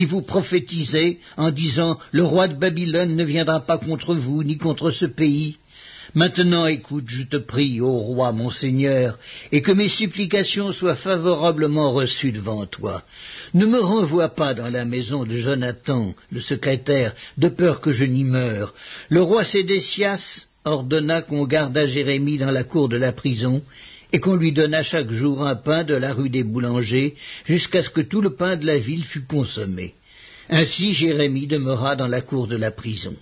vous prophétisez en disant « Le roi de Babylone ne viendra pas contre vous, ni contre ce pays ». Maintenant écoute, je te prie, ô roi, mon Seigneur, et que mes supplications soient favorablement reçues devant toi. Ne me renvoie pas dans la maison de Jonathan, le secrétaire, de peur que je n'y meure. Le roi Sédécias ordonna qu'on gardât Jérémie dans la cour de la prison, et qu'on lui donnât chaque jour un pain de la rue des boulangers, jusqu'à ce que tout le pain de la ville fût consommé. Ainsi Jérémie demeura dans la cour de la prison.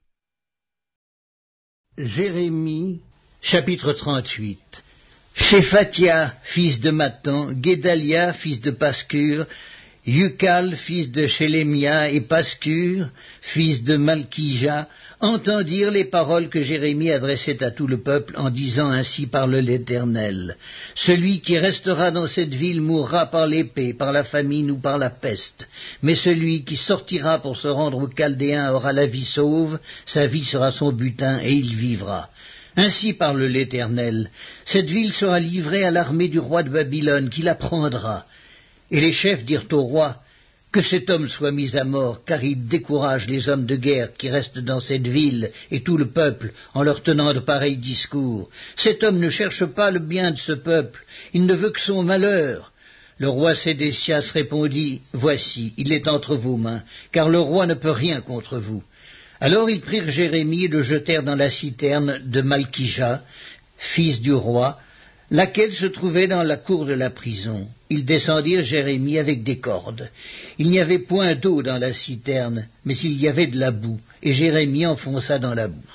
Jérémie, chapitre 38. Shéphatia, fils de Mathan, Guédalia, fils de Pascur, Yucal, fils de Shélémia, et Pascur, fils de Malkija, entendirent les paroles que Jérémie adressait à tout le peuple en disant ainsi parle l'Éternel. Celui qui restera dans cette ville mourra par l'épée, par la famine ou par la peste. Mais celui qui sortira pour se rendre aux Chaldéens aura la vie sauve, sa vie sera son butin et il vivra. Ainsi parle l'Éternel. Cette ville sera livrée à l'armée du roi de Babylone qui la prendra. Et les chefs dirent au roi, que cet homme soit mis à mort, car il décourage les hommes de guerre qui restent dans cette ville et tout le peuple en leur tenant de pareils discours. Cet homme ne cherche pas le bien de ce peuple, il ne veut que son malheur. Le roi Sédécias répondit, voici, il est entre vos mains, car le roi ne peut rien contre vous. Alors ils prirent Jérémie et le jetèrent dans la citerne de Malkija, fils du roi, laquelle se trouvait dans la cour de la prison. Ils descendirent Jérémie avec des cordes. Il n'y avait point d'eau dans la citerne, mais il y avait de la boue, et Jérémie enfonça dans la boue.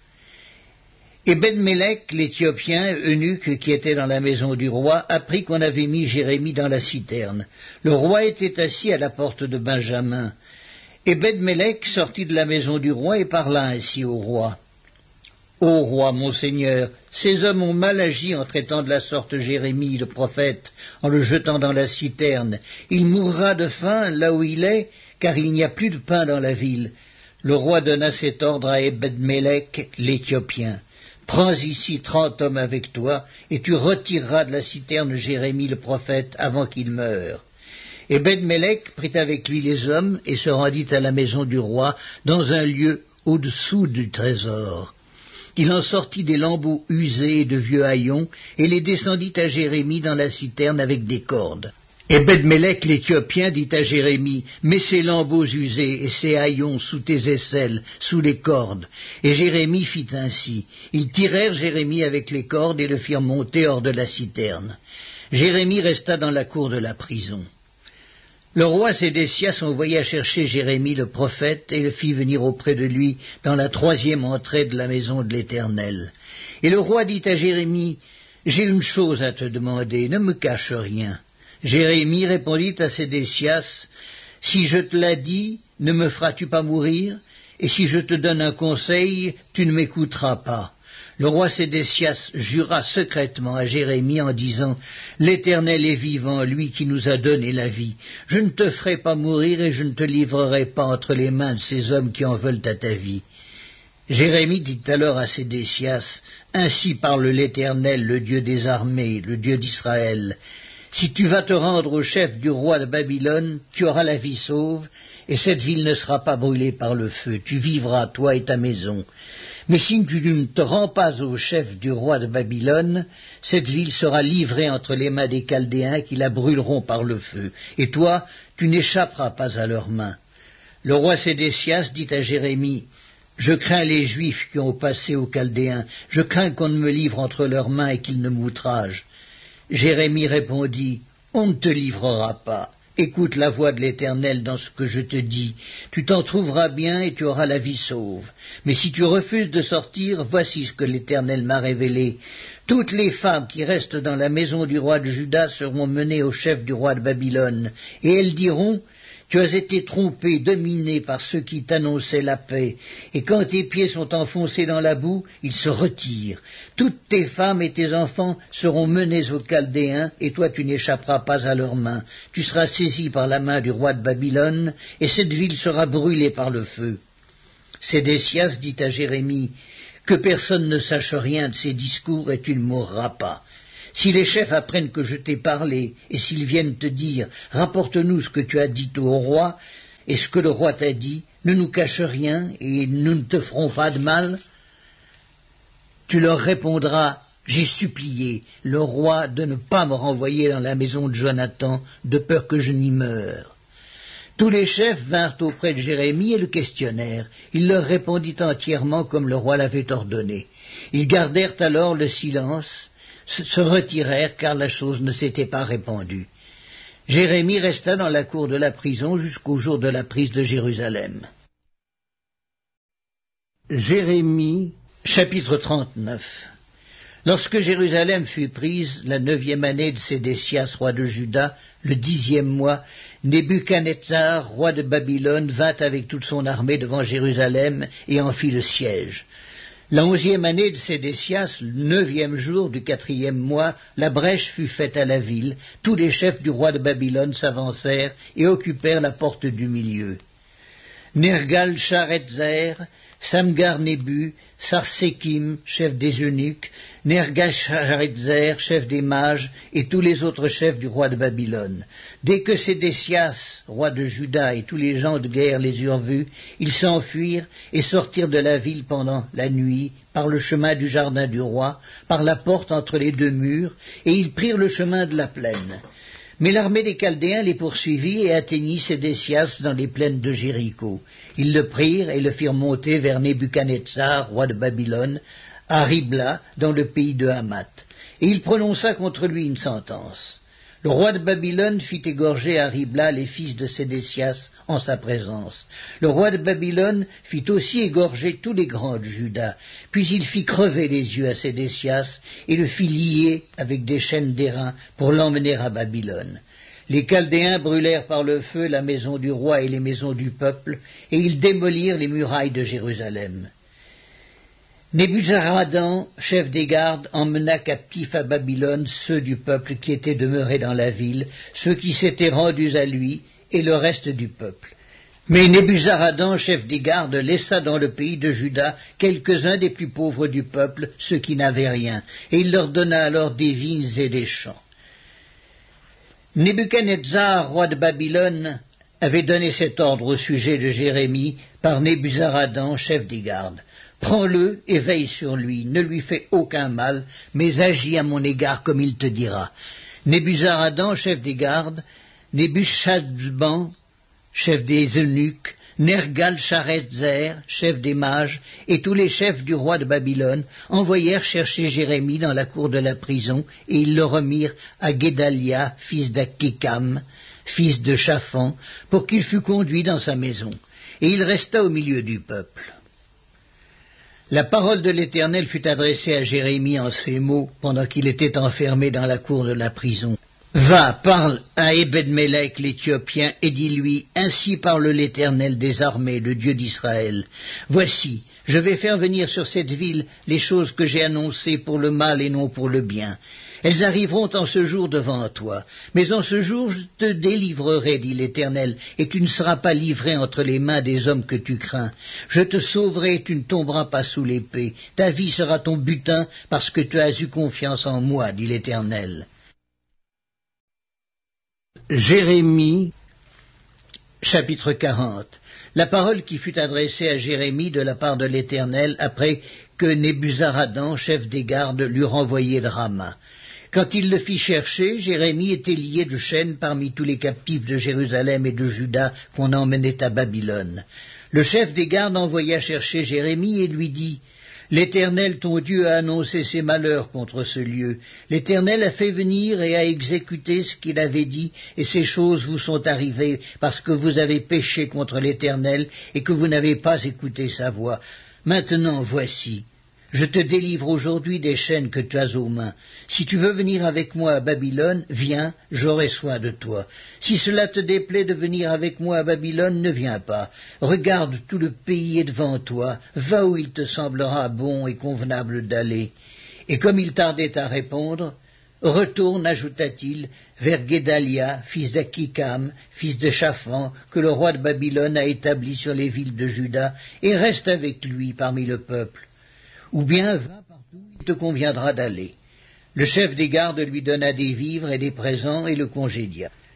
Ebed-Mélec, l'Éthiopien, eunuque qui était dans la maison du roi, apprit qu'on avait mis Jérémie dans la citerne. Le roi était assis à la porte de Benjamin. Ebed-Mélec sortit de la maison du roi et parla ainsi au roi. Ô roi, mon Seigneur, ces hommes ont mal agi en traitant de la sorte Jérémie, le prophète, en le jetant dans la citerne. Il mourra de faim là où il est, car il n'y a plus de pain dans la ville. Le roi donna cet ordre à Ebed-Mélec, l'Éthiopien. Prends ici 30 hommes avec toi, et tu retireras de la citerne Jérémie, le prophète, avant qu'il meure. Ebed-Mélec prit avec lui les hommes et se rendit à la maison du roi, dans un lieu au-dessous du trésor. Il en sortit des lambeaux usés et de vieux haillons, et les descendit à Jérémie dans la citerne avec des cordes. Ebed-Mélec l'Éthiopien dit à Jérémie, mets ces lambeaux usés et ces haillons sous tes aisselles, sous les cordes. Et Jérémie fit ainsi. Ils tirèrent Jérémie avec les cordes et le firent monter hors de la citerne. Jérémie resta dans la cour de la prison. Le roi Sédécias envoya chercher Jérémie le prophète et le fit venir auprès de lui dans la 3e entrée de la maison de l'Éternel. Et le roi dit à Jérémie, « J'ai une chose à te demander, ne me cache rien. » Jérémie répondit à Sédécias, « Si je te l'ai dit, ne me feras-tu pas mourir? Et si je te donne un conseil, tu ne m'écouteras pas. » Le roi Sédécias jura secrètement à Jérémie en disant « L'Éternel est vivant, lui qui nous a donné la vie. Je ne te ferai pas mourir et je ne te livrerai pas entre les mains de ces hommes qui en veulent à ta vie. » Jérémie dit alors à Sédécias « Ainsi parle l'Éternel, le Dieu des armées, le Dieu d'Israël. Si tu vas te rendre au chef du roi de Babylone, tu auras la vie sauve, et cette ville ne sera pas brûlée par le feu. Tu vivras, toi et ta maison. Mais si tu ne te rends pas au chef du roi de Babylone, cette ville sera livrée entre les mains des Chaldéens qui la brûleront par le feu, et toi, tu n'échapperas pas à leurs mains. » Le roi Sédécias dit à Jérémie, « Je crains les Juifs qui ont passé aux Chaldéens, je crains qu'on ne me livre entre leurs mains et qu'ils ne m'outragent. » Jérémie répondit, « On ne te livrera pas. Écoute la voix de l'Éternel dans ce que je te dis. Tu t'en trouveras bien et tu auras la vie sauve. Mais si tu refuses de sortir, voici ce que l'Éternel m'a révélé. Toutes les femmes qui restent dans la maison du roi de Juda seront menées au chef du roi de Babylone. Et elles diront, tu as été trompé, dominé par ceux qui t'annonçaient la paix, et quand tes pieds sont enfoncés dans la boue, ils se retirent. Toutes tes femmes et tes enfants seront menés aux Chaldéens, et toi tu n'échapperas pas à leurs mains. Tu seras saisi par la main du roi de Babylone, et cette ville sera brûlée par le feu. » Sédécias dit à Jérémie, « Que personne ne sache rien de ces discours, et tu ne mourras pas. » Si les chefs apprennent que je t'ai parlé, et s'ils viennent te dire « Rapporte-nous ce que tu as dit au roi », est-ce que le roi t'a dit, ne nous cache rien et nous ne te ferons pas de mal? Tu leur répondras, j'ai supplié le roi de ne pas me renvoyer dans la maison de Jonathan, de peur que je n'y meure. Tous les chefs vinrent auprès de Jérémie et le questionnèrent. Il leur répondit entièrement comme le roi l'avait ordonné. Ils gardèrent alors le silence, se retirèrent car la chose ne s'était pas répandue. Jérémie resta dans la cour de la prison jusqu'au jour de la prise de Jérusalem. Jérémie, chapitre 39. Lorsque Jérusalem fut prise, la 9e année de Sédécias, roi de Juda, le 10e mois, Nebuchadnezzar, roi de Babylone, vint avec toute son armée devant Jérusalem et en fit le siège. La 11e année de Sédécias, le 9e jour du 4e mois, la brèche fut faite à la ville. Tous les chefs du roi de Babylone s'avancèrent et occupèrent la porte du milieu. Nergal-Sharetzer, Samgar-Nébu, Sarsékim, chef des eunuques, Nergal-Sharetzer, chef des mages, et tous les autres chefs du roi de Babylone. Dès que Sédécias, roi de Juda, et tous les gens de guerre les eurent vus, ils s'enfuirent et sortirent de la ville pendant la nuit, par le chemin du jardin du roi, par la porte entre les deux murs, et ils prirent le chemin de la plaine. Mais l'armée des Chaldéens les poursuivit et atteignit Sédécias dans les plaines de Jéricho. Ils le prirent et le firent monter vers Nebuchadnezzar, roi de Babylone, à Ribla, dans le pays de Hamath. Et il prononça contre lui une sentence. Le roi de Babylone fit égorger à Ribla les fils de Sédécias en sa présence. Le roi de Babylone fit aussi égorger tous les grands de Juda. Puis il fit crever les yeux à Sédécias et le fit lier avec des chaînes d'airain pour l'emmener à Babylone. Les Chaldéens brûlèrent par le feu la maison du roi et les maisons du peuple, et ils démolirent les murailles de Jérusalem. Nebuzaradan, chef des gardes, emmena captifs à Babylone ceux du peuple qui étaient demeurés dans la ville, ceux qui s'étaient rendus à lui, et le reste du peuple. Mais Nebuzaradan, chef des gardes, laissa dans le pays de Juda quelques-uns des plus pauvres du peuple, ceux qui n'avaient rien, et il leur donna alors des vignes et des champs. Nebuchadnezzar, roi de Babylone, avait donné cet ordre au sujet de Jérémie par Nebuzaradan, chef des gardes. Prends-le et veille sur lui, ne lui fais aucun mal, mais agis à mon égard comme il te dira. Nebuzaradan, chef des gardes, Nebuchadnezzar, chef des eunuques, Nergal-Sharetzer, chef des mages, et tous les chefs du roi de Babylone envoyèrent chercher Jérémie dans la cour de la prison, et ils le remirent à Guédalia, fils d'Akikam, fils de Shaphan, pour qu'il fût conduit dans sa maison. Et il resta au milieu du peuple. La parole de l'Éternel fut adressée à Jérémie en ces mots, pendant qu'il était enfermé dans la cour de la prison. Va, parle à Ebed-Mélec l'Éthiopien, et dis-lui, ainsi parle l'Éternel des armées, le Dieu d'Israël. Voici, je vais faire venir sur cette ville les choses que j'ai annoncées pour le mal et non pour le bien. Elles arriveront en ce jour devant toi. Mais en ce jour je te délivrerai, dit l'Éternel, et tu ne seras pas livré entre les mains des hommes que tu crains. Je te sauverai et tu ne tomberas pas sous l'épée. Ta vie sera ton butin parce que tu as eu confiance en moi, dit l'Éternel. Jérémie, chapitre 40. La parole qui fut adressée à Jérémie de la part de l'Éternel après que Nebuzaradan, chef des gardes, l'eut renvoyé de Rama. Quand il le fit chercher, Jérémie était lié de chaînes parmi tous les captifs de Jérusalem et de Juda qu'on emmenait à Babylone. Le chef des gardes envoya chercher Jérémie et lui dit « L'Éternel ton Dieu a annoncé ses malheurs contre ce lieu. L'Éternel a fait venir et a exécuté ce qu'il avait dit, et ces choses vous sont arrivées parce que vous avez péché contre l'Éternel et que vous n'avez pas écouté sa voix. Maintenant voici. Je te délivre aujourd'hui des chaînes que tu as aux mains. Si tu veux venir avec moi à Babylone, viens, j'aurai soin de toi. Si cela te déplaît de venir avec moi à Babylone, ne viens pas. Regarde, tout le pays est devant toi. Va où il te semblera bon et convenable d'aller. Et comme il tardait à répondre, retourne, ajouta-t-il, vers Guédalia, fils d'Akikam, fils de Shaphan, que le roi de Babylone a établi sur les villes de Juda, et reste avec lui parmi le peuple. Ou bien va partout où il te conviendra d'aller. Le chef des gardes lui donna des vivres et des présents et le congédia.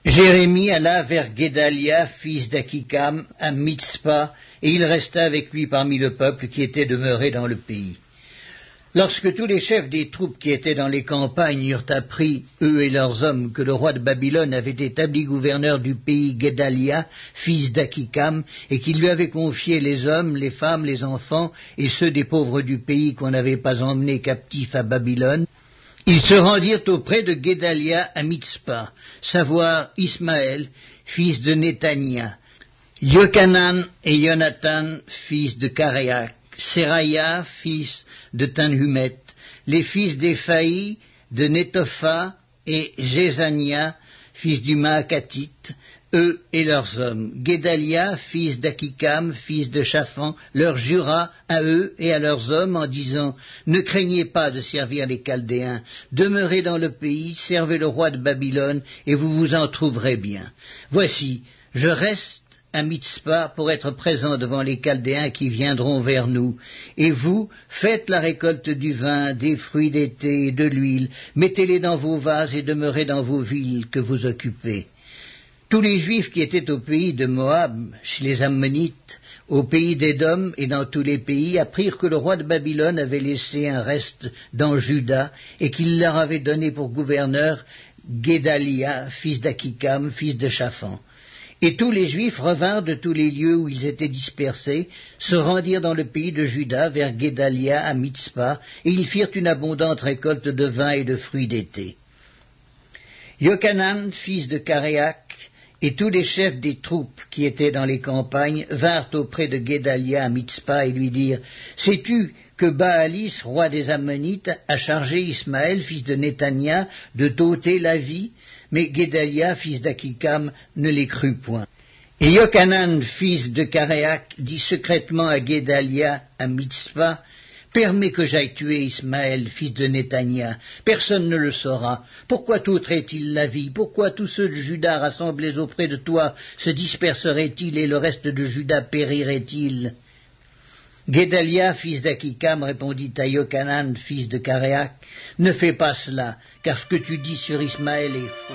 Jérémie alla vers Guédalia, fils d'Achikam, à Mitzpa, et il resta avec lui parmi le peuple qui était demeuré dans le pays. Lorsque tous les chefs des troupes qui étaient dans les campagnes eurent appris, eux et leurs hommes, que le roi de Babylone avait établi gouverneur du pays Guédalia, fils d'Achikam, et qu'il lui avait confié les hommes, les femmes, les enfants, et ceux des pauvres du pays qu'on n'avait pas emmenés captifs à Babylone, ils se rendirent auprès de Guédalia à Mitzpa, savoir Ismaël, fils de Néthania, Yochanan et Jonathan, fils de Karéak, Seraya, fils de Tanhumet, les fils d'Éphaï, de Netopha et Jézania, fils du Maakatite, eux et leurs hommes. Guédalia, fils d'Achikam, fils de Shaphan, leur jura à eux et à leurs hommes en disant « Ne craignez pas de servir les Chaldéens, demeurez dans le pays, servez le roi de Babylone, et vous vous en trouverez bien. Voici, je reste à Mitzpa pour être présent devant les Chaldéens qui viendront vers nous. Et vous, faites la récolte du vin, des fruits d'été et de l'huile, mettez-les dans vos vases et demeurez dans vos villes que vous occupez. » Tous les Juifs qui étaient au pays de Moab, chez les Ammonites, au pays d'Édom et dans tous les pays, apprirent que le roi de Babylone avait laissé un reste dans Juda et qu'il leur avait donné pour gouverneur Guédalia, fils d'Achikam, fils de Shaphan. Et tous les Juifs revinrent de tous les lieux où ils étaient dispersés, se rendirent dans le pays de Juda vers Guédalia à Mitzpa, et ils firent une abondante récolte de vin et de fruits d'été. Yochanan, fils de Karéak, et tous les chefs des troupes qui étaient dans les campagnes vinrent auprès de Guédalia à Mitzpa et lui dirent « Sais-tu que Baalis, roi des Ammonites, a chargé Ismaël, fils de Néthania, de t'ôter la vie ?» Mais Guédalia, fils d'Achikam, ne les crut point. Et Yochanan, fils de Karéak, dit secrètement à Guédalia à Mitzpa « Permets que j'aille tuer Ismaël, fils de Néthania. Personne ne le saura. Pourquoi t'ôterait-il la vie? Pourquoi tous ceux de Juda rassemblés auprès de toi se disperseraient-ils et le reste de Juda périrait-il » Guédalia, fils d'Achikam, répondit à Yochanan, fils de Karéak, « Ne fais pas cela, car ce que tu dis sur Ismaël est faux. »